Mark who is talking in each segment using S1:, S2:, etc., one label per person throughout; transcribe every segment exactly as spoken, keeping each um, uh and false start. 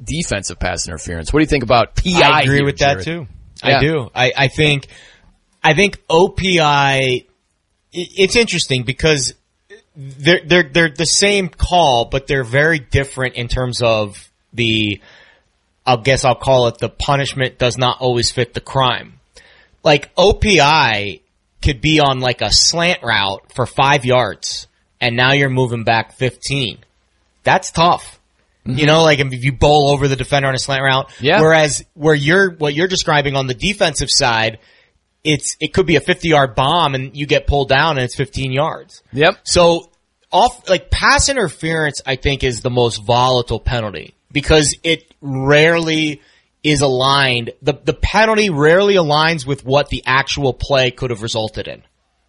S1: defensive pass interference. What do you think about P I?
S2: I agree
S1: here,
S2: with
S1: Jared?
S2: that too.
S1: Yeah.
S2: I do. I, I think, I think O P I, it's interesting because they're, they're, they're the same call, but they're very different in terms of the, I guess I'll call it the punishment does not always fit the crime. Like O P I could be on like a slant route for five yards and now you're moving back fifteen. That's tough. Mm-hmm. You know, like if you bowl over the defender on a slant route.
S1: Yeah.
S2: Whereas where you're, what you're describing on the defensive side, it's, it could be a fifty yard bomb and you get pulled down and it's fifteen yards.
S1: Yep.
S2: So off, like pass interference, I think is the most volatile penalty because it rarely is aligned. The, the penalty rarely aligns with what the actual play could have resulted in.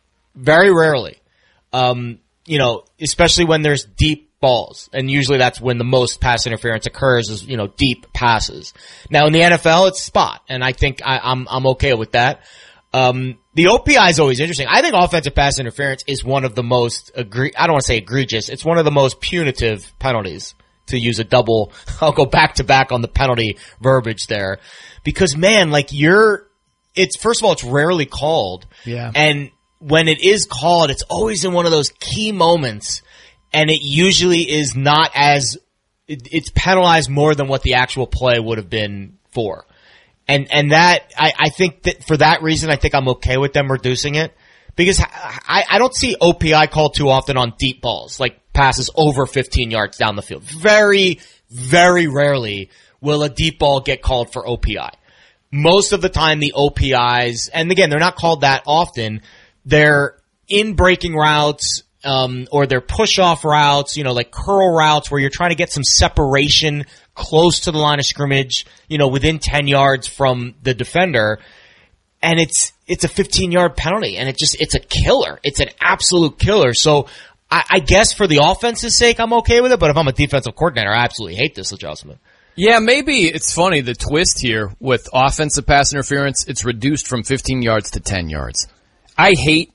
S2: Very rarely. Um, you know, especially when there's deep balls. And usually that's when the most pass interference occurs is, you know, deep passes. Now in the N F L, it's spot. And I think I, I'm, I'm okay with that. Um, the O P I is always interesting. I think offensive pass interference is one of the most, egre- I don't want to say egregious. It's one of the most punitive penalties, to use a double. I'll go back to back on the penalty verbiage there. Because man, like you're, it's, first of all, it's rarely called.
S1: Yeah.
S2: And when it is called, it's always in one of those key moments. And it usually is not as, it, it's penalized more than what the actual play would have been for. And, and that, I, I think that for that reason, I think I'm okay with them reducing it. Because I, I don't see O P I called too often on deep balls, like passes over fifteen yards down the field. Very, very rarely will a deep ball get called for O P I. Most of the time the O P Is, and again, they're not called that often, they're in breaking routes, um, or they're push-off routes, you know, like curl routes where you're trying to get some separation close to the line of scrimmage, you know, within ten yards from the defender. And it's, it's a fifteen yard penalty and it just, it's a killer. It's an absolute killer. So I, I guess for the offense's sake, I'm okay with it. But if I'm a defensive coordinator, I absolutely hate this adjustment.
S1: Yeah, maybe it's funny, the twist here with offensive pass interference, it's reduced from fifteen yards to ten yards. I hate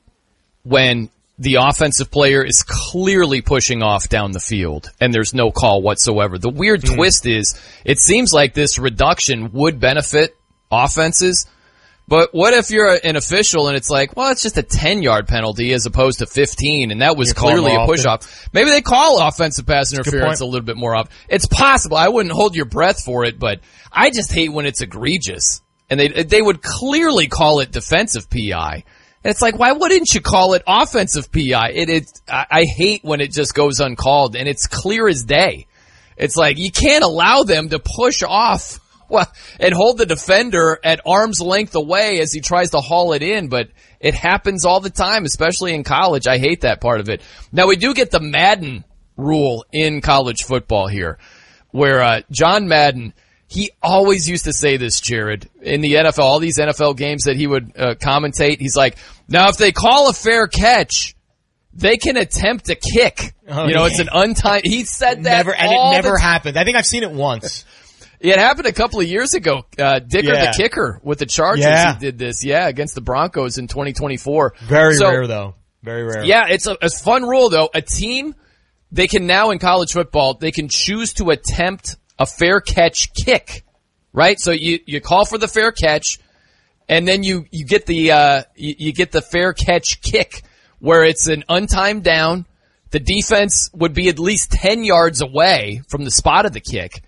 S1: when the offensive player is clearly pushing off down the field and there's no call whatsoever. The weird mm. twist is it seems like this reduction would benefit offenses. But what if you're an official and it's like, well, it's just a ten yard penalty as opposed to fifteen, and that was clearly a push-off. Maybe they call offensive pass interference a little bit more often. It's possible. I wouldn't hold your breath for it, but I just hate when it's egregious. And they they would clearly call it defensive P I. And it's like, why wouldn't you call it offensive P I? It, it, I, I hate when it just goes uncalled, and it's clear as day. It's like, you can't allow them to push off Well, and hold the defender at arm's length away as he tries to haul it in, but it happens all the time, especially in college. I hate that part of it. Now, we do get the Madden rule in college football here, where uh, John Madden, he always used to say this, Jared, in the N F L, all these N F L games that he would uh, commentate, he's like, now if they call a fair catch, they can attempt a kick. Oh, you know, yeah. It's an untimed, he said that
S2: never, and
S1: all
S2: it never
S1: the
S2: happened. I think I've seen it once.
S1: It happened a couple of years ago. Uh, Dicker
S2: yeah.
S1: the kicker with the Chargers,
S2: yeah.
S1: he did this, yeah, against the Broncos in twenty twenty-four.
S2: Very
S1: so,
S2: rare, though. Very rare.
S1: Yeah, it's a, a fun rule, though. A team, they can now in college football, they can choose to attempt a fair catch kick, right? So you, you call for the fair catch, and then you, you get the, uh, you, you get the fair catch kick, where it's an untimed down. The defense would be at least ten yards away from the spot of the kick.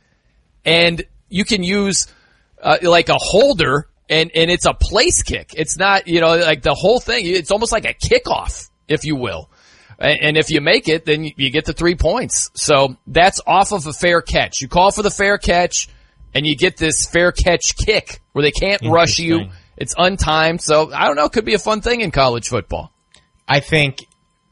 S1: And you can use, uh, like a holder and, and it's a place kick. It's not, you know, like the whole thing. It's almost like a kickoff, if you will. And, and if you make it, then you, you get the three points. So that's off of a fair catch. You call for the fair catch and you get this fair catch kick where they can't rush you. It's untimed. So I don't know. It could be a fun thing in college football.
S2: I think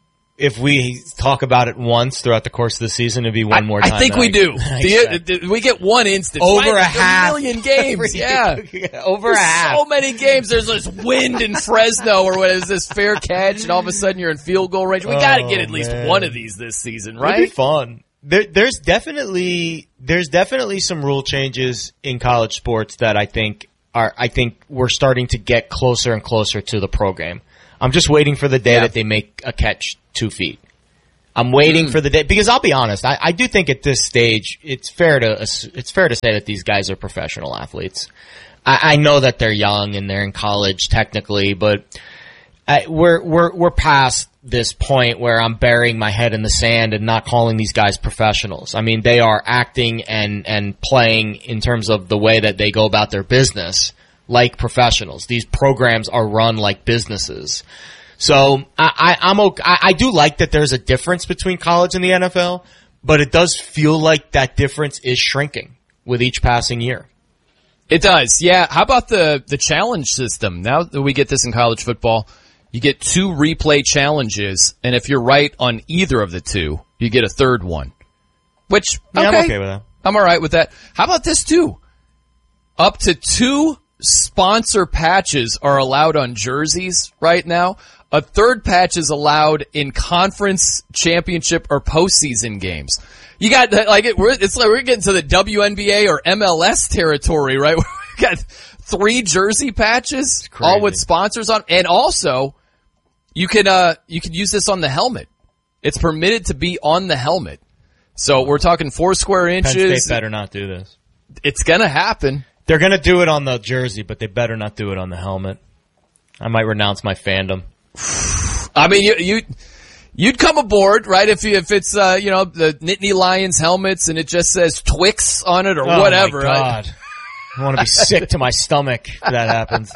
S2: if we talk about it once throughout the course of the season, it'd be one
S1: I,
S2: more time.
S1: I think we do. The, the, we get one instance.
S2: Over
S1: Why,
S2: a half.
S1: A million games, yeah.
S2: Over
S1: There's
S2: a half.
S1: so many games. There's this wind in Fresno or what is this fair catch, and all of a sudden you're in field goal range. We oh, got to get at least
S2: man.
S1: one of these this season, right?
S2: It'd be fun. There, there's definitely there's definitely some rule changes in college sports that I think are I think we're starting to get closer and closer to the program. I'm just waiting for the day
S1: yeah.
S2: that they make a catch two feet. I'm waiting mm. for the day, because I'll be honest, I, I do think at this stage, it's fair to, it's fair to say that these guys are professional athletes. I, I know that they're young and they're in college technically, but I, we're, we're, we're past this point where I'm burying my head in the sand and not calling these guys professionals. I mean, they are acting and, and playing in terms of the way that they go about their business like professionals. These programs are run like businesses. So I, I, I'm okay. I, I do like that there's a difference between college and the N F L, but it does feel like that difference is shrinking with each passing year.
S1: It does, yeah. How about the, the challenge system? Now that we get this in college football, you get two replay challenges, and if you're right on either of the two, you get a third one. Which, okay,
S2: yeah, I'm okay with that.
S1: I'm alright with that. How about this too? Up to two sponsor patches are allowed on jerseys right now. A third patch is allowed in conference, championship, or postseason games. You got like it, we're, it's like we're getting to the W N B A or M L S territory, right? We got three jersey patches, all with sponsors on, and also you can uh you can use this on the helmet. It's permitted to be on the helmet. So we're talking four square inches.
S2: Penn State better not do this.
S1: It's gonna happen.
S2: They're gonna do it on the jersey, but they better not do it on the helmet. I might renounce my fandom.
S1: I mean, you, you, you'd come aboard, right? If you, if it's, uh, you know, the Nittany Lions helmets and it just says Twix on it or
S2: oh
S1: whatever.
S2: Oh my God. I, I want to be sick to my stomach if that happens.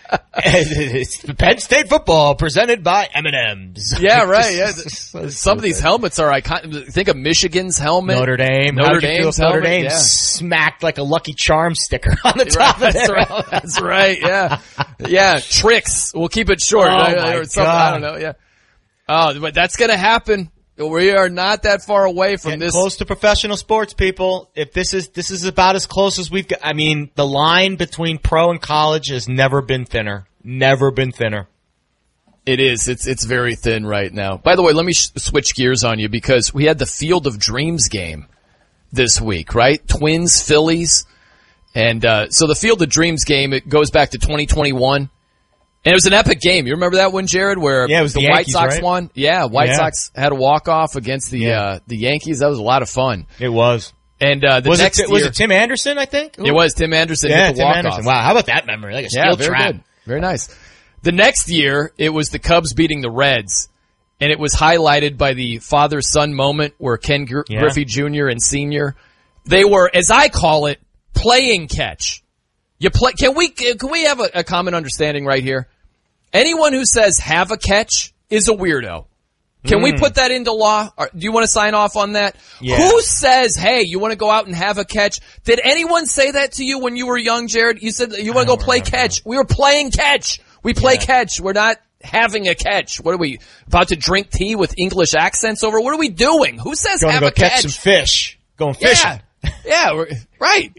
S2: It's Penn State football presented by M and M's.
S1: Yeah, right. Yeah. Some of these helmets are iconic. Think of Michigan's helmet.
S2: Notre Dame.
S1: Notre Dame's helmet.
S2: Notre Dame
S1: yeah.
S2: smacked like a Lucky Charm sticker on the top
S1: right,
S2: of
S1: that's
S2: their
S1: right.
S2: helmet.
S1: That's right. Yeah. Yeah. Tricks. We'll keep it short.
S2: Oh
S1: right?
S2: my
S1: or
S2: God.
S1: I don't know. Yeah. Oh, but that's going to happen. We are not that far away from
S2: Getting
S1: this.
S2: Close to professional sports, people. If this is this is about as close as we've got. I mean, the line between pro and college has never been thinner. Never been thinner.
S1: It is. It's it's very thin right now. By the way, let me sh- switch gears on you because we had the Field of Dreams game this week, right? Twins, Phillies, and uh, so the Field of Dreams game, it goes back to twenty twenty-one. And it was an epic game. You remember that one, Jared, where
S2: yeah, it was
S1: the,
S2: the
S1: White
S2: Yankees,
S1: Sox
S2: right?
S1: won? Yeah, White
S2: yeah.
S1: Sox had a walk-off against the
S2: yeah.
S1: uh, the Yankees. That was a lot of fun.
S2: It was.
S1: And uh, the
S2: was
S1: next
S2: it,
S1: year,
S2: was it Tim Anderson, I think?
S1: It was Tim Anderson
S2: yeah,
S1: hit the
S2: Tim
S1: walk-off.
S2: Anderson. Wow, how about that memory? Like a steel
S1: yeah, very
S2: trap.
S1: good. Very nice. The next year, it was the Cubs beating the Reds, and it was highlighted by the father-son moment where Ken Gr-
S2: yeah.
S1: Griffey Junior and Senior, they were, as I call it, playing catch. You play. Can we can we have a, a common understanding right here? Anyone who says have a catch is a weirdo. Can mm. we put that into law? Or, do you want to sign off on that?
S2: Yeah.
S1: Who says, hey, you want to go out and have a catch? Did anyone say that to you when you were young, Jared? You said you want to go play remember. catch. We were playing catch. We play yeah. catch. We're not having a catch. What are we, about to drink tea with English accents over? What are we doing? Who says
S2: Going
S1: have
S2: to go
S1: a catch?
S2: catch some fish. Going fishing.
S1: Yeah, yeah we're, right.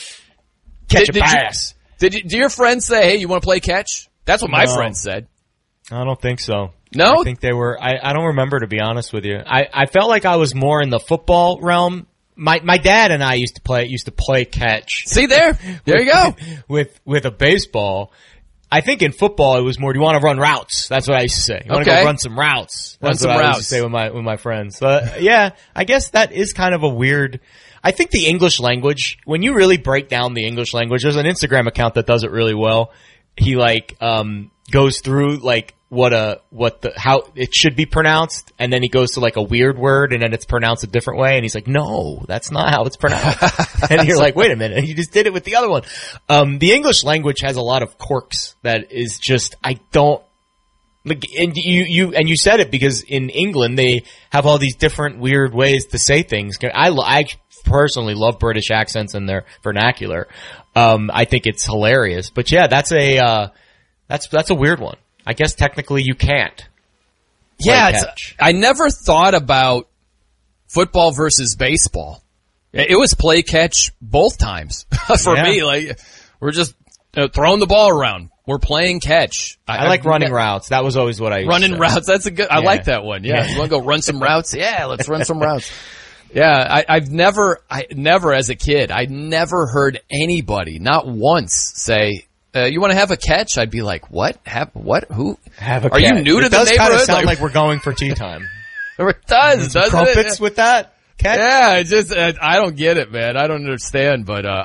S2: Catch
S1: did,
S2: a
S1: did
S2: bass.
S1: You, did you, do your friends say, hey, you want to play catch? That's what my
S2: no.
S1: friends said.
S2: I don't think so.
S1: No?
S2: I think they were, I, I don't remember, to be honest with you. I, I felt like I was more in the football realm. My, my dad and I used to play, used to play catch.
S1: See there? There
S2: with,
S1: you go.
S2: With, with a baseball. I think in football it was more, do you want to run routes? That's what I used to say. You want to
S1: okay.
S2: go run some routes?
S1: Run
S2: That's
S1: some
S2: what
S1: routes.
S2: I used to say with my, with my friends. But yeah, I guess that is kind of a weird, I think the English language, when you really break down the English language, there's an Instagram account that does it really well. He like, um, goes through like what a, what the, how it should be pronounced. And then he goes to like a weird word and then it's pronounced a different way. And he's like, no, that's not how it's pronounced. And you're like, wait a minute. You just did it with the other one. Um, the English language has a lot of quirks that is just, I don't, like, and you, you, and you said it because in England they have all these different weird ways to say things. I, I personally love British accents and their vernacular. Um, I think it's hilarious. But yeah, that's a, uh, that's, that's a weird one. I guess technically you can't.
S1: Yeah, it's, I never thought about football versus baseball. It was play catch both times for yeah. me. Like we're just you know, throwing the ball around. We're playing catch.
S2: I, I like I've running ne- routes. That was always what I used
S1: running
S2: to say.
S1: routes. That's a good. I
S2: yeah.
S1: like that one. Yeah,
S2: yeah.
S1: You want to go run some routes? Yeah, let's run some routes. Yeah, I, I've never, I never as a kid, I never heard anybody, not once, say, uh, "You want to have a catch?" I'd be like, "What? Have what? Who?
S2: Have a
S1: Are
S2: catch.
S1: you new
S2: it
S1: to the
S2: does
S1: neighborhood?"
S2: Kind of sound
S1: like,
S2: like we're going for tea time.
S1: It does, doesn't
S2: Crumpets
S1: it?
S2: with that catch?
S1: Yeah, it just uh, I don't get it, man. I don't understand, but uh,